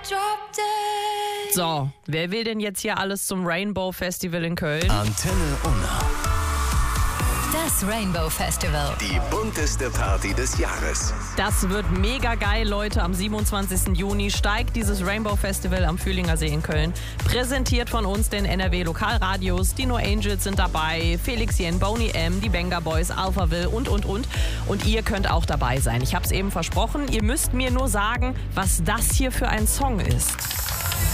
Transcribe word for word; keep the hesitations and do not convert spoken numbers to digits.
So, wer will denn jetzt hier alles zum Rainbow Festival in Köln? Antenne Unna. Das Rainbow Festival. Die bunteste Party des Jahres. Das wird mega geil, Leute. Am siebenundzwanzigsten Juni steigt dieses Rainbow Festival am Fühlinger See in Köln. Präsentiert von uns, den N R W Lokalradios. Die No Angels sind dabei, Felix Jen, Boney M, die Benga Boys, Alphaville und, und, und. Und ihr könnt auch dabei sein. Ich habe es eben versprochen. Ihr müsst mir nur sagen, was das hier für ein Song ist.